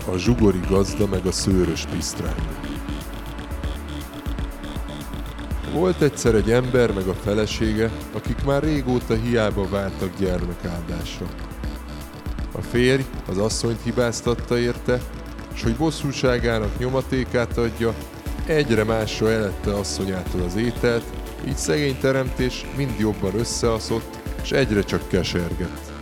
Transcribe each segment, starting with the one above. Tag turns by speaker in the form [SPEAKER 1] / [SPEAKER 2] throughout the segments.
[SPEAKER 1] A zsugori gazda meg a szőrös pisztráng. Volt egyszer egy ember meg a felesége, akik már régóta hiába vártak gyermekáldásra. A férj az asszonyt hibáztatta érte, s hogy bosszúságának nyomatékát adja, egyre másra elette asszonyától az ételt, így szegény teremtés mind jobban összeaszott, s egyre csak kesergett.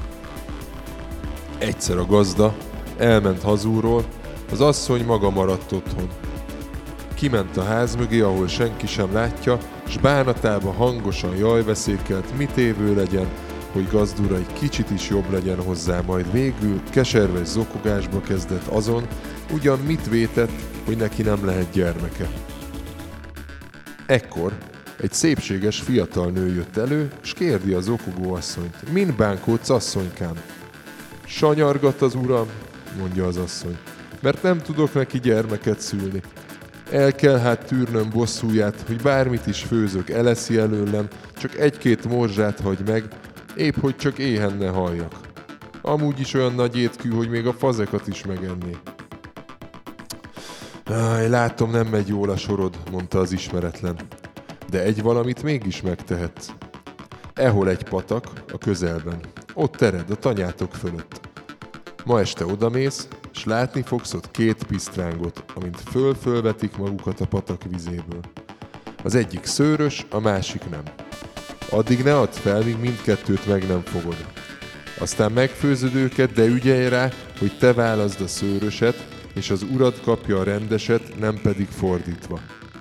[SPEAKER 1] Egyszer a gazda elment hazúról, az asszony maga maradt otthon. Kiment a ház mögé, ahol senki sem látja, s bánatába hangosan jajveszékelt, mit évő legyen, hogy gazdura egy kicsit is jobb legyen hozzá, majd végül keserves zokogásba kezdett azon, ugyan mit vétett, hogy neki nem lehet gyermeke. Ekkor egy szépséges fiatal nő jött elő, s kérdi az zokogó asszonyt: "Min bánkódsz, asszonykám?" "Sanyargat az uram," mondja az asszony, "mert nem tudok neki gyermeket szülni. El kell hát tűrnöm bosszúját, hogy bármit is főzök, eleszi előlem, csak egy-két morzsát hagy meg, épp hogy csak éhen ne halljak. Amúgy is olyan nagy étkű, hogy még a fazekat is megenné." "Látom, nem megy jól a sorod," mondta az ismeretlen. "De egy valamit mégis megtehetsz. Ehol egy patak a közelben. Ott ered, a tanyátok fölött. Ma este odamész, s látni fogsz ott két pisztrángot, amint fölvetik magukat a patak vizéből. Az egyik szőrös, a másik nem. Addig ne add fel, míg mindkettőt meg nem fogod. Aztán megfőzöd őket, de ügyelj rá, hogy te válaszd a szőröset, és az urad kapja a rendeset, nem pedig fordítva."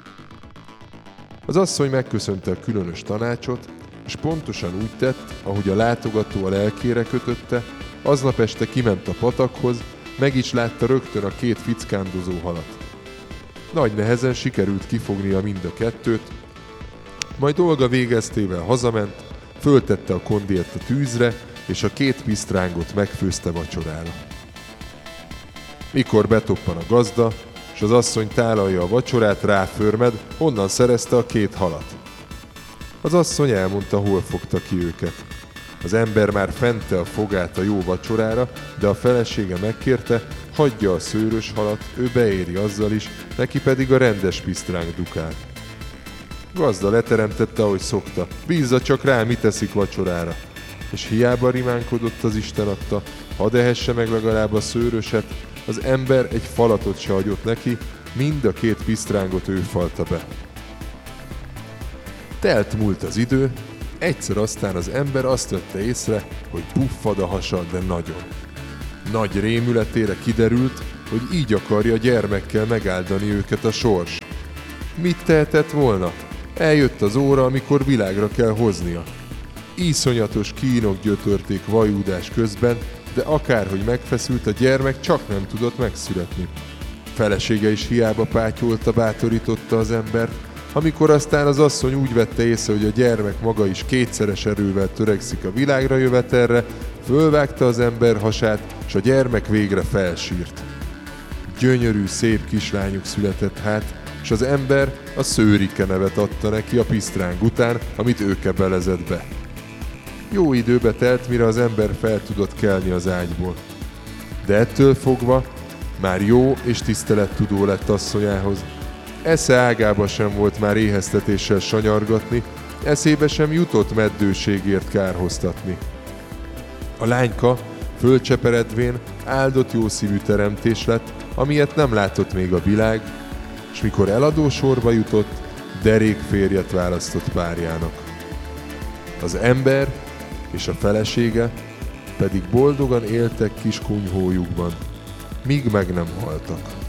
[SPEAKER 1] Az asszony megköszönte a különös tanácsot, és pontosan úgy tett, ahogy a látogató a lelkére kötötte, aznap este kiment a patakhoz, meg is látta rögtön a két fickándozó halat. Nagy nehezen sikerült kifognia mind a kettőt, majd dolga végeztével hazament, föltette a kondért a tűzre, és a két pisztrángot megfőzte vacsorára. Mikor betoppan a gazda, és az asszony tálalja a vacsorát, ráförmed, honnan szerezte a két halat. Az asszony elmondta, hol fogta ki őket. Az ember már fente a fogát a jó vacsorára, de a felesége megkérte, hagyja a szőrös halat, ő beéri azzal is, neki pedig a rendes pisztráng dukál. Gazda leteremtette, ahogy szokta, bízza csak rá, mit eszik vacsorára. És hiába rimánkodott az Isten adta, hadd ehesse meg legalább a szőröset, az ember egy falatot se hagyott neki, mind a két pisztrángot ő falta be. Telt múlt az idő, egyszer aztán az ember azt vette észre, hogy puffad a hasa, de nagyon. Nagy rémületére kiderült, hogy így akarja gyermekkel megáldani őket a sors. Mit tehetett volna? Eljött az óra, amikor világra kell hoznia. Iszonyatos kínok gyötörték vajúdás közben, de akárhogy megfeszült, a gyermek csak nem tudott megszületni. Felesége is hiába pátyolta, bátorította az embert, amikor aztán az asszony úgy vette észre, hogy a gyermek maga is kétszeres erővel törekszik a világra jövetelre, fölvágta az ember hasát, s a gyermek végre felsírt. Gyönyörű, szép kislányuk született hát, s az ember a Szőrike nevet adta neki a pisztráng után, amit ő kebelezett be. Jó időbe telt, mire az ember fel tudott kelni az ágyból. De ettől fogva már jó és tisztelettudó lett asszonyához. Esze ágába sem volt már éheztetéssel sanyargatni, eszébe sem jutott meddőségért kárhoztatni. A lányka fölcseperedvén áldott jószívű teremtés lett, amilyet nem látott még a világ, s mikor eladó sorba jutott, derék férjet választott párjának. Az ember és a felesége pedig boldogan éltek kis kunyhójukban, míg meg nem haltak.